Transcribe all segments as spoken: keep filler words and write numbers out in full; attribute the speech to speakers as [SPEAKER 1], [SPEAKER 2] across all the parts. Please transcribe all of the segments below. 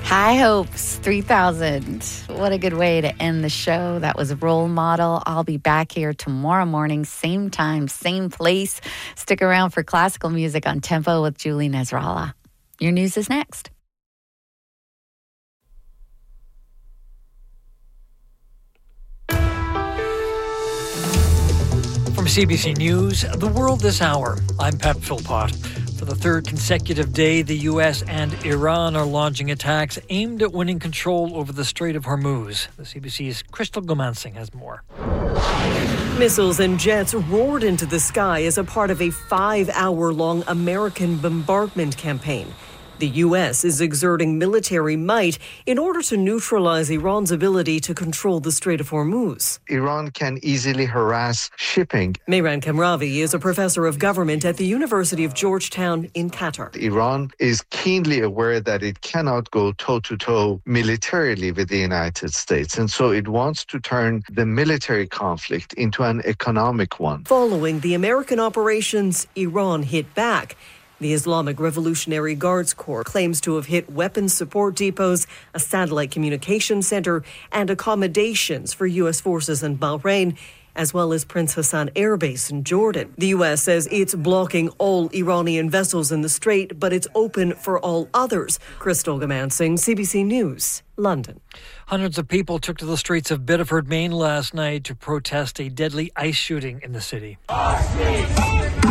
[SPEAKER 1] High Hopes three thousand. What a good way to end the show. That was Role Model. I'll be back here tomorrow morning, same time, same place. Stick around for classical music on Tempo with Julie Nasrallah. Your news is next.
[SPEAKER 2] From C B C News, The World This Hour, I'm Pep Philpott. For the third consecutive day, the U S and Iran are launching attacks aimed at winning control over the Strait of Hormuz. The C B C's Crystal Gomansing has more.
[SPEAKER 3] Missiles and jets roared into the sky as a part of a five-hour-long American bombardment campaign. The U S is exerting military might in order to neutralize Iran's ability to control the Strait of Hormuz.
[SPEAKER 4] Iran can easily harass shipping.
[SPEAKER 3] Mehran Kamravi is a professor of government at the University of Georgetown in Qatar.
[SPEAKER 4] Iran is keenly aware that it cannot go toe-to-toe militarily with the United States, and so it wants to turn the military conflict into an economic one.
[SPEAKER 3] Following the American operations, Iran hit back. The Islamic Revolutionary Guards Corps claims to have hit weapons support depots, a satellite communication center, and accommodations for U S forces in Bahrain, as well as Prince Hassan Air Base in Jordan. The U S says it's blocking all Iranian vessels in the strait, but it's open for all others. Crystal Gomansing, C B C News, London.
[SPEAKER 2] Hundreds of people took to the streets of Biddeford, Maine last night to protest a deadly ice shooting in the city.
[SPEAKER 5] Our streets!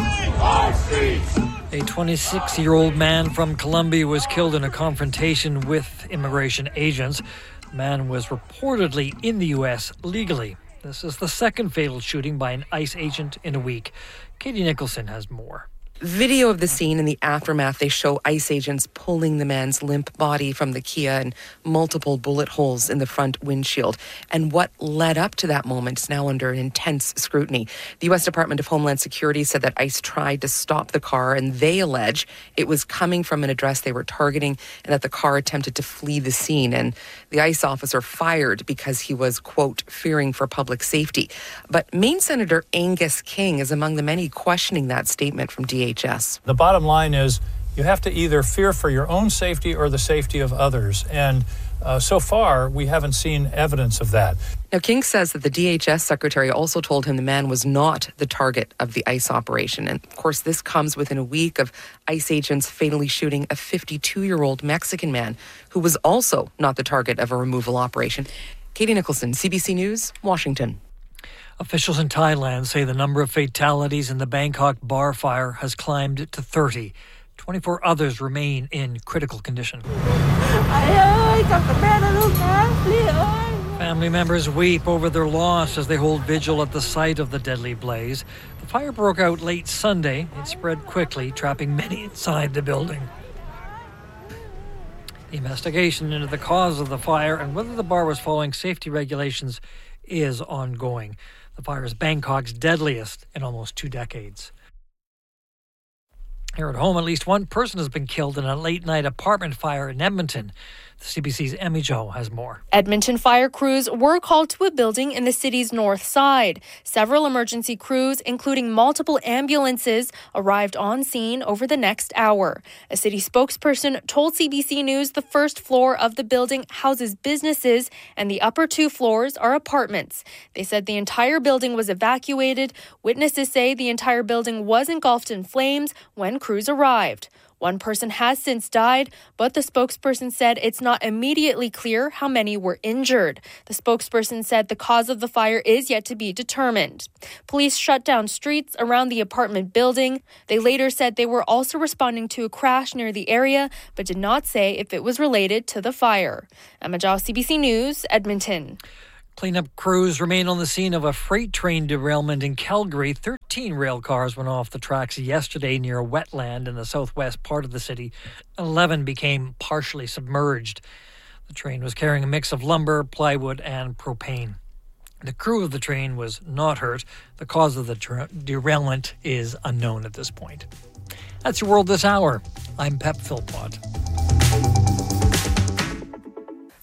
[SPEAKER 5] Our streets!
[SPEAKER 2] A twenty-six-year-old man from Colombia was killed in a confrontation with immigration agents. The man was reportedly in the U S legally. This is the second fatal shooting by an ICE agent in a week. Katie Nicholson has more.
[SPEAKER 6] Video of the scene in the aftermath, they show ICE agents pulling the man's limp body from the Kia and multiple bullet holes in the front windshield. And what led up to that moment is now under intense scrutiny. The U S Department of Homeland Security said that ICE tried to stop the car, and they allege it was coming from an address they were targeting and that the car attempted to flee the scene. And the ICE officer fired because he was, quote, fearing for public safety. But Maine Senator Angus King is among the many questioning that statement from D H S.
[SPEAKER 7] The bottom line is you have to either fear for your own safety or the safety of others. And uh, so far, we haven't seen evidence of that.
[SPEAKER 6] Now, King says that the D H S secretary also told him the man was not the target of the ICE operation. And of course, this comes within a week of ICE agents fatally shooting a fifty-two-year-old Mexican man who was also not the target of a removal operation. Katie Nicholson, C B C News, Washington.
[SPEAKER 2] Officials in Thailand say the number of fatalities in the Bangkok bar fire has climbed to thirty. twenty-four others remain in critical condition. Family members weep over their loss as they hold vigil at the site of the deadly blaze. The fire broke out late Sunday. It spread quickly, trapping many inside the building. The investigation into the cause of the fire and whether the bar was following safety regulations is ongoing. The fire is Bangkok's deadliest in almost two decades. Here at home, at least one person has been killed in a late-night apartment fire in Edmonton. The C B C's Emmy Jo has more.
[SPEAKER 8] Edmonton fire crews were called to a building in the city's north side. Several emergency crews, including multiple ambulances, arrived on scene over the next hour. A city spokesperson told C B C News the first floor of the building houses businesses and the upper two floors are apartments. They said the entire building was evacuated. Witnesses say the entire building was engulfed in flames when crews arrived. One person has since died, but the spokesperson said it's not immediately clear how many were injured. The spokesperson said the cause of the fire is yet to be determined. Police shut down streets around the apartment building. They later said they were also responding to a crash near the area, but did not say if it was related to the fire. Emma Jo, C B C News, Edmonton.
[SPEAKER 2] Cleanup crews remain on the scene of a freight train derailment in Calgary. Thirteen rail cars went off the tracks yesterday near a wetland in the southwest part of the city. Eleven became partially submerged. The train was carrying a mix of lumber, plywood, and propane. The crew of the train was not hurt. The cause of the ter- derailment is unknown at this point. That's your World This Hour. I'm Pep Philpott.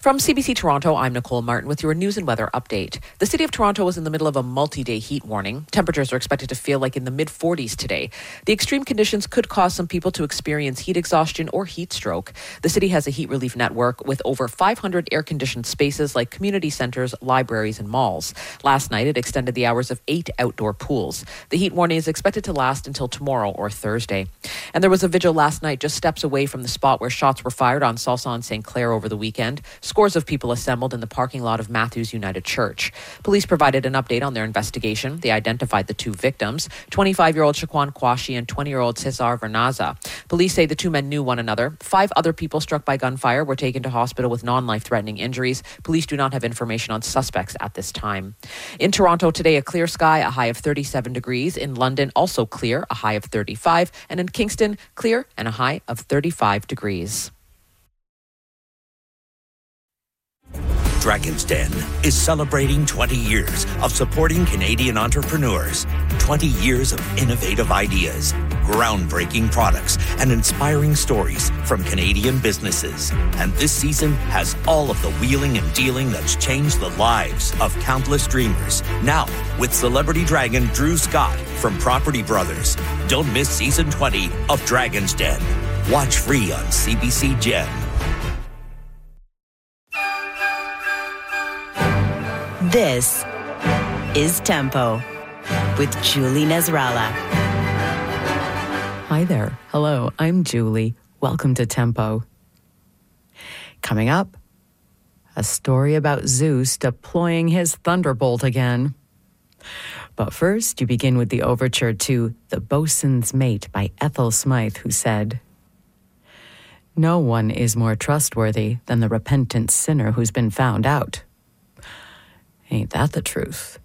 [SPEAKER 9] From C B C Toronto, I'm Nicole Martin with your news and weather update. The city of Toronto is in the middle of a multi-day heat warning. Temperatures are expected to feel like in the mid-forties today. The extreme conditions could cause some people to experience heat exhaustion or heat stroke. The city has a heat relief network with over five hundred air-conditioned spaces like community centres, libraries and malls. Last night, it extended the hours of eight outdoor pools. The heat warning is expected to last until tomorrow or Thursday. And there was a vigil last night just steps away from the spot where shots were fired on Salsa and Saint Clair over the weekend. Scores of people assembled in the parking lot of Matthews United Church. Police provided an update on their investigation. They identified the two victims, twenty-five-year-old Shaquan Kwashi and twenty-year-old Cesar Vernaza. Police say the two men knew one another. Five other people struck by gunfire were taken to hospital with non-life-threatening injuries. Police do not have information on suspects at this time. In Toronto today, a clear sky, a high of thirty-seven degrees. In London, also clear, a high of thirty-five. And in Kingston, clear and a high of thirty-five degrees.
[SPEAKER 10] Dragon's Den is celebrating twenty years of supporting Canadian entrepreneurs. twenty years of innovative ideas, groundbreaking products, and inspiring stories from Canadian businesses. And this season has all of the wheeling and dealing that's changed the lives of countless dreamers. Now, with celebrity dragon Drew Scott from Property Brothers. Don't miss season twenty of Dragon's Den. Watch free on C B C Gem.
[SPEAKER 11] This is Tempo with Julie Nasrallah.
[SPEAKER 12] Hi there. Hello, I'm Julie. Welcome to Tempo. Coming up, a story about Zeus deploying his thunderbolt again. But first, you begin with the overture to The Bosun's Mate by Ethel Smythe, who said, "No one is more trustworthy than the repentant sinner who's been found out. Ain't that the truth?"